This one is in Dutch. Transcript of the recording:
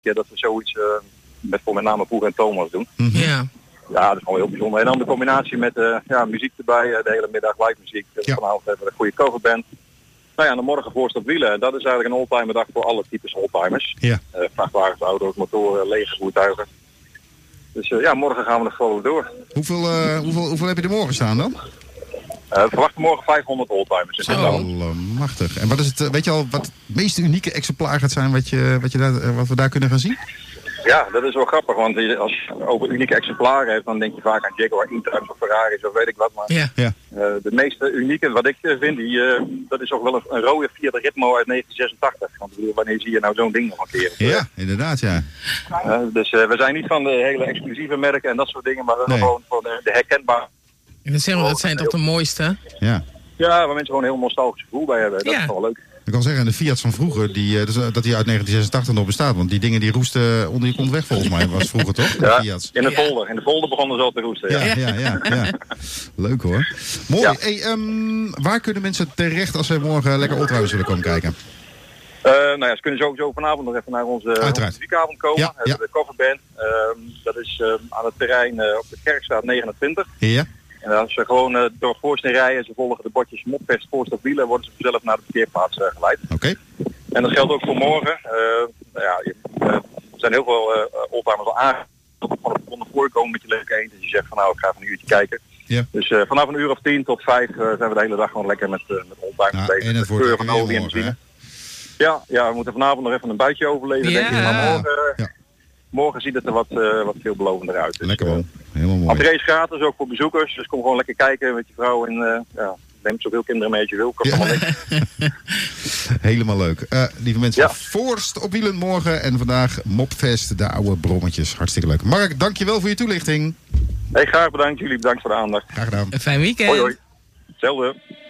keer dat we zoiets met name Poeg en Thomas doen. Ja. Ja, dat is gewoon heel bijzonder. En dan de combinatie met muziek erbij, de hele middag live muziek. Vanavond hebben we een goede coverband. Nou ja, en dan morgen voorst op wielen. Dat is eigenlijk een oldtimer dag voor alle types oldtimers. Ja. Vrachtwagens, auto's, motoren, lege voertuigen. Dus morgen gaan we nog gewoon door. Hoeveel heb je er morgen staan dan? We verwachten morgen 500 oldtimers. Allemachtig. En wat is het, weet je al wat het meest unieke exemplaar gaat zijn wat we daar kunnen gaan zien? Ja, dat is wel grappig, want als je over unieke exemplaren hebt, dan denk je vaak aan Jaguar, Intrams of Ferraris of weet ik wat. Maar de meeste unieke, wat ik vind, dat is ook wel een rode Fiat Ritmo uit 1986. Want wanneer zie je nou zo'n ding nog een keer? Ja, inderdaad, ja. Dus we zijn niet van de hele exclusieve merken en dat soort dingen, maar gewoon van de herkenbare. Dat zijn toch de mooiste? Ja. Ja, waar mensen gewoon een heel nostalgisch gevoel bij hebben. Dat is wel leuk. Ik kan zeggen, de Fiat van vroeger, dat die uit 1986 nog bestaat. Want die dingen die roesten onder je kont weg volgens mij, was vroeger toch? De Fiat's. In de folder begonnen ze al te roesten. Ja. Leuk hoor. Mooi. Ja. Hey, waar kunnen mensen terecht als ze morgen lekker ultra's willen komen kijken? Ze kunnen sowieso vanavond nog even naar onze muziekavond komen. De coverband. Dat is aan het terrein op de Kerkstraat 29. Ja. En als ze gewoon door Voorstin rijden, ze volgen de bordjes Mopfest, Voorst op wielen, worden ze vanzelf naar de parkeerplaats geleid. Oké. En dat geldt ook voor morgen. Er zijn heel veel oldtimers al aangekomen. Van het konden voorkomen met je leuke eend. Dus je zegt van nou, ik ga even een uurtje kijken. Ja. Dus vanaf een uur of 10 tot 5 zijn we de hele dag gewoon lekker met oldtimers bezig. En het wordt lekker weer morgen, Ja, we moeten vanavond nog even een buitje overleven, denk ik. Maar morgen ziet het er wat veelbelovender uit. Dus, lekker man, helemaal mooi. Entree is gratis, ook voor bezoekers. Dus kom gewoon lekker kijken met je vrouw en neem zoveel kinderen mee als je wil. Kost allemaal niks. Helemaal leuk. Lieve mensen, Voorst op wielen morgen en vandaag Mopfest, de oude brommetjes. Hartstikke leuk. Mark, dankjewel voor je toelichting. Hey, graag bedankt. Jullie bedankt voor de aandacht. Graag gedaan. Een fijn weekend. Hoi. Hetzelfde.